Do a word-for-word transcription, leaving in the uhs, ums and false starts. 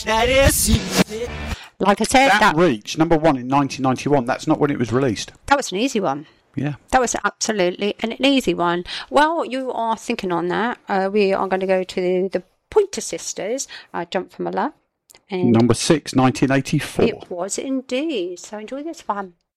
Like I said, that, that reached number one in nineteen ninety-one. That's not when it was released. that was an easy one. Yeah. That was absolutely an, an easy one. While you are thinking on that, uh, we are going to go to the, the Pointer Sisters, uh, Jump for My Love. And number six, nineteen eighty-four. it was indeed. So enjoy this one.